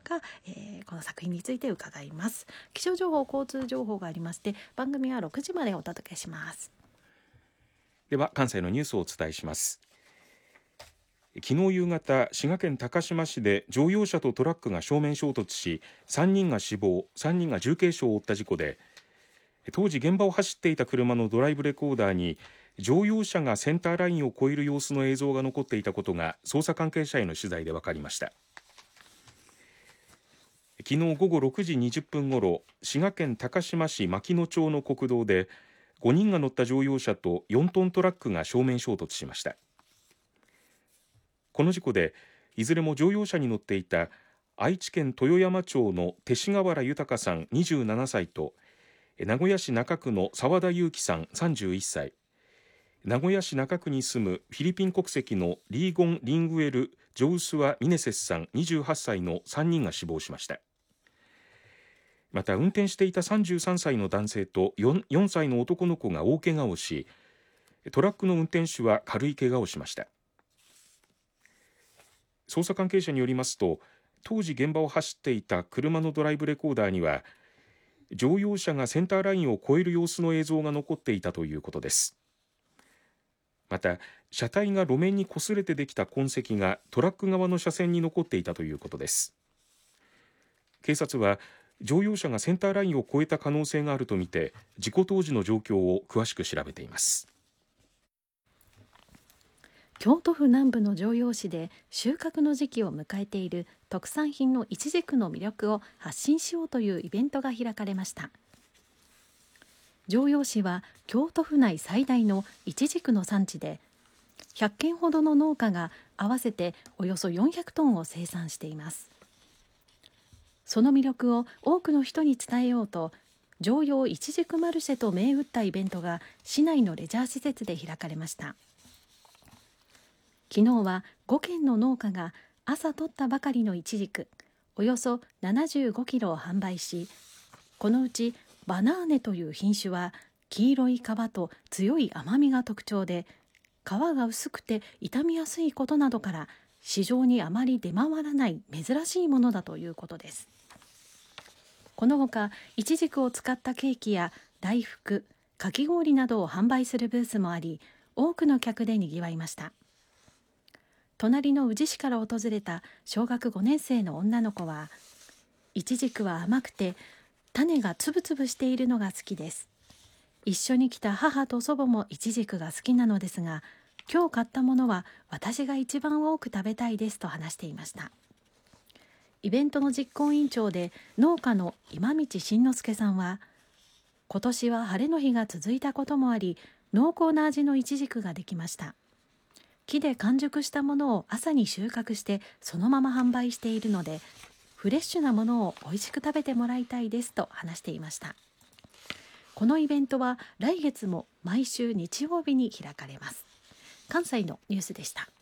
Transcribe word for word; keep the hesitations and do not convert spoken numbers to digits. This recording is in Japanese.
か、えー、この作品について伺います。気象情報、交通情報がありまして、番組はろくじまでお届けします。 では関西のニュースをお伝えします。昨日夕方、滋賀県高島市で乗用車とトラックが正面衝突し、さんにんが死亡、さんにんが重軽傷を負った事故で、当時現場を走っていた車のドライブレコーダーに乗用車がセンターラインを越える様子の映像が残っていたことが捜査関係者への取材で分かりました。昨日午後ろくじにじゅっぷんごろ、滋賀県高島市牧野町の国道でごにんが乗った乗用車とよんトントラックが正面衝突しました。この事故でいずれも乗用車に乗っていた愛知県豊山町の勅使河原豊さんにじゅうななさいと名古屋市中区の澤田裕樹さんさんじゅういっさい、名古屋市中区に住むフィリピン国籍のリーゴン・リングエル・ジョウスワ・ミネセスさんにじゅうはっさいのさんにんが死亡しました。また運転していたさんじゅうさんさいの男性と 4, よんさいの男の子が大怪我をし、トラックの運転手は軽い怪我をしました。捜査関係者によりますと、当時現場を走っていた車のドライブレコーダーには乗用車がセンターラインを越える様子の映像が残っていたということです。また車体が路面に擦れてできた痕跡がトラック側の車線に残っていたということです。警察は乗用車がセンターラインを越えた可能性があるとみて事故当時の状況を詳しく調べています。 京都府南部の城陽市で収穫の時期を迎えている特産品のいちじくの魅力を発信しようというイベントが開かれました。城陽市は京都府内最大のいちじくの産地で、ひゃっけんほどの農家が合わせておよそよんひゃくトンを生産しています。その魅力を多くの人に伝えようと、城陽いちじくマルシェと銘打ったイベントが市内のレジャー施設で開かれました。昨日はごけんの農家が朝取ったばかりのいちじくおよそななじゅうごキロを販売し、このうちバナーネという品種は黄色い皮と強い甘みが特徴で、皮が薄くて傷みやすいことなどから市場にあまり出回らない珍しいものだということです。このほかいちじくを使ったケーキや大福、かき氷などを販売するブースもあり、多くの客でにぎわいました。隣の宇治市から訪れた小学ごねん生の女の子は、いちじくは甘くて種がつぶつぶしているのが好きです。一緒に来た母と祖母もいちじくが好きなのですが、今日買ったものは私が一番多く食べたいですと話していました。イベントの実行委員長で農家の今道慎之介さんは、今年は晴れの日が続いたこともあり、濃厚な味のいちじくができました。木で完熟したものを朝に収穫してそのまま販売しているので、フレッシュなものを美味しく食べてもらいたいですと話していました。このイベントは来月も毎週日曜日に開かれます。関西のニュースでした。